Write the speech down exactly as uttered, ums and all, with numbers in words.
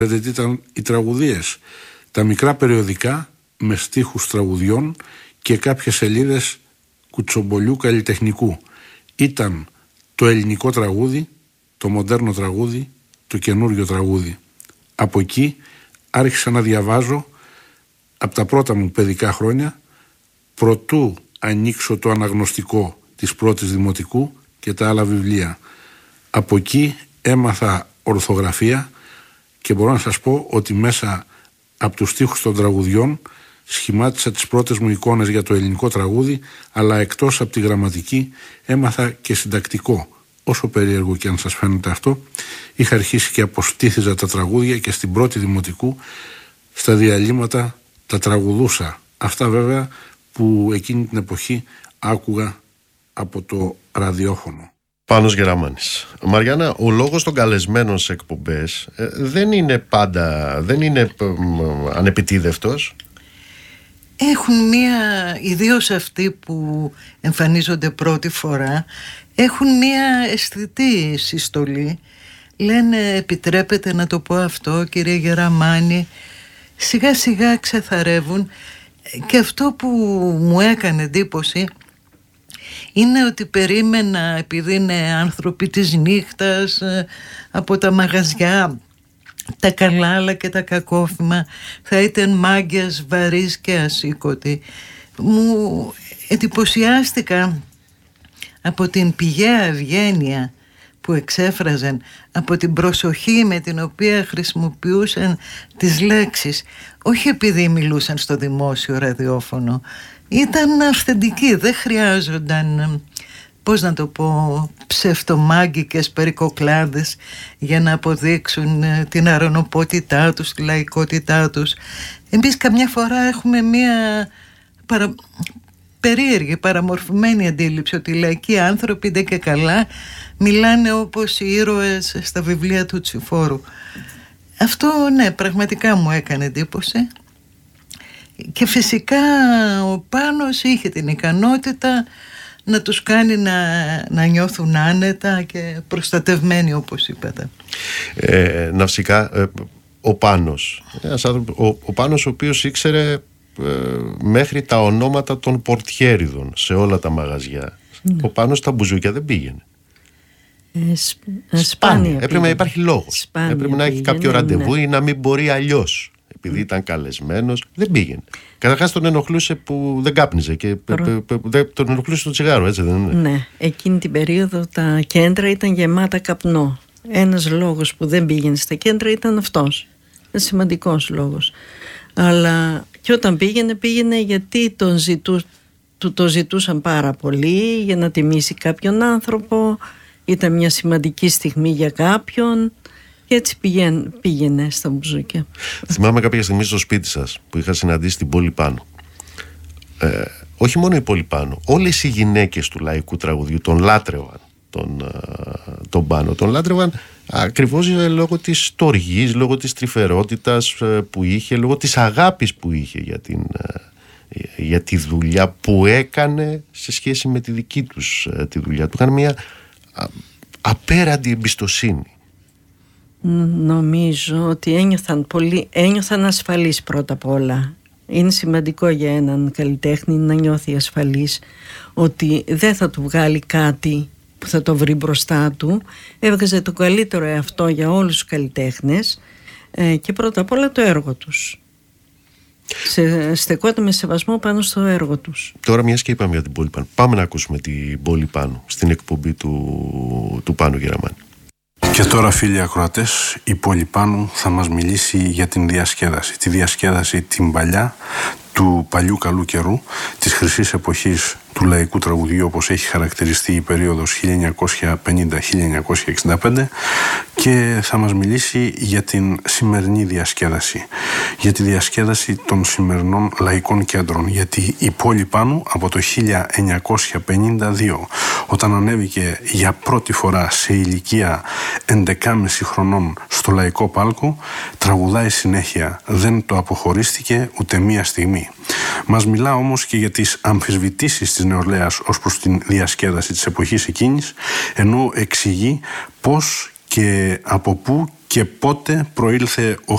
Τι ήταν οι τραγουδίες, τα μικρά περιοδικά με στίχους τραγουδιών και κάποιες σελίδες κουτσομπολιού καλλιτεχνικού. Ήταν το ελληνικό τραγούδι, το μοντέρνο τραγούδι, το καινούριο τραγούδι. Από εκεί άρχισα να διαβάζω από τα πρώτα μου παιδικά χρόνια, προτού ανοίξω το αναγνωστικό της πρώτης δημοτικού και τα άλλα βιβλία. Από εκεί έμαθα ορθογραφία και μπορώ να σας πω ότι μέσα από τους στίχους των τραγουδιών σχημάτισα τις πρώτες μου εικόνες για το ελληνικό τραγούδι, αλλά εκτός από τη γραμματική έμαθα και συντακτικό. Όσο περίεργο και αν σας φαίνεται αυτό, είχα αρχίσει και αποστήθιζα τα τραγούδια και στην πρώτη δημοτικού στα διαλύματα τα τραγουδούσα. Αυτά βέβαια που εκείνη την εποχή άκουγα από το ραδιόφωνο. Πάνος Γεραμάνης. Μαριάννα, ο λόγος των καλεσμένων σε εκπομπές ε, δεν είναι πάντα, δεν είναι ε, ανεπιτίδευτος. Έχουν μία, ιδίως αυτοί που εμφανίζονται πρώτη φορά, έχουν μία αισθητή συστολή. Λένε, επιτρέπετε να το πω αυτό, κύριε Γεραμάνη. Σιγά σιγά ξεθαρεύουν. Και αυτό που μου έκανε εντύπωση είναι ότι περίμενα, επειδή είναι άνθρωποι της νύχτας, από τα μαγαζιά, τα καλά αλλά και τα κακόφημα, θα ήταν μάγκες βαρύς και ασήκωτοι. Μου εντυπωσιάστηκα από την πηγαία ευγένεια που εξέφραζαν, από την προσοχή με την οποία χρησιμοποιούσαν τις λέξεις, όχι επειδή μιλούσαν στο δημόσιο ραδιόφωνο. Ήταν αυθεντικοί, δεν χρειάζονταν, πώς να το πω, ψευτομάγκικες περικοκλάδες για να αποδείξουν την αρωνοπότητά τους, τη λαϊκότητά τους. Εμείς καμιά φορά έχουμε μία παρα... περίεργη, παραμορφωμένη αντίληψη ότι οι λαϊκοί άνθρωποι δεν και καλά μιλάνε όπως οι ήρωες στα βιβλία του Τσιφόρου. Αυτό ναι, πραγματικά μου έκανε εντύπωση. Και φυσικά ο Πάνος είχε την ικανότητα να τους κάνει να, να νιώθουν άνετα και προστατευμένοι, όπως είπατε. Ε, ναυσικά, ε, ο Πάνος, ένας άνθρωπος, ο, ο Πάνος ο οποίος ήξερε ε, μέχρι τα ονόματα των πορτιέριδων σε όλα τα μαγαζιά. Ναι. Ο Πάνος στα μπουζούκια δεν πήγαινε. Ε, σ, σπάνια. Σπάνια. Έπρεπε να υπάρχει λόγος. Σπάνια Έπρεπε να έχει κάποιο ραντεβού, ναι, ή να μην μπορεί αλλιώς. Επειδή ήταν καλεσμένος, δεν πήγαινε. Καταρχάς τον ενοχλούσε που δεν κάπνιζε και Προ... τον ενοχλούσε το τσιγάρο, έτσι δεν είναι? Ναι, εκείνη την περίοδο τα κέντρα ήταν γεμάτα καπνό. Ένας λόγος που δεν πήγαινε στα κέντρα ήταν αυτός. Ένα σημαντικός λόγος. Αλλά και όταν πήγαινε, πήγαινε γιατί τον ζητού, του το ζητούσαν πάρα πολύ για να τιμήσει κάποιον άνθρωπο. Ήταν μια σημαντική στιγμή για κάποιον. Και έτσι πήγαινε, πήγαινε στα μπουζούκια. Θυμάμαι κάποια στιγμή στο σπίτι σας που είχα συναντήσει την Πόλη Πάνου. Ε, όχι μόνο η Πόλη Πάνου, όλες οι γυναίκες του λαϊκού τραγουδιού τον λάτρευαν τον, τον Πάνο. Τον λάτρευαν ακριβώς λόγω της στοργής, λόγω της τρυφερότητας που είχε, λόγω της αγάπης που είχε για, την, για τη δουλειά που έκανε σε σχέση με τη δική τους τη δουλειά. Του είχαν μια απέραντη εμπιστοσύνη. Νομίζω ότι ένιωθαν, πολύ, ένιωθαν ασφαλείς πρώτα απ' όλα. Είναι σημαντικό για έναν καλλιτέχνη να νιώθει ασφαλής ότι δεν θα του βγάλει κάτι που θα το βρει μπροστά του. Έβγαζε το καλύτερο εαυτό για όλους τους καλλιτέχνες ε, και πρώτα απ' όλα το έργο τους. Σε, στεκόταν με σεβασμό πάνω στο έργο τους. Τώρα μιας και είπαμε για την Πόλη Πάνου, πάμε να ακούσουμε την Πόλη Πάνου στην εκπομπή του, του Πάνου Γεραμάνη. Και τώρα, φίλοι ακροατές, η Πόλη Πάνου θα μας μιλήσει για την διασκέδαση. Τη διασκέδαση την παλιά, του παλιού καλού καιρού, της χρυσής εποχής του λαϊκού τραγουδιού, όπως έχει χαρακτηριστεί η περίοδος χίλια εννιακόσια πενήντα με χίλια εννιακόσια εξήντα πέντε, και θα μας μιλήσει για την σημερινή διασκέδαση, για τη διασκέδαση των σημερινών λαϊκών κέντρων, γιατί η Πόλη Πάνου από το χίλια εννιακόσια πενήντα δύο, όταν ανέβηκε για πρώτη φορά σε ηλικία έντεκα χρονών στο λαϊκό πάλκο, τραγουδάει συνέχεια, δεν το αποχωρίστηκε ούτε μία στιγμή. Μας μιλά όμως και για τις αμφισβητήσεις της νεολαίας ως προς την διασκέδαση της εποχής εκείνης, ενώ εξηγεί πώς και από πού και πότε προήλθε ο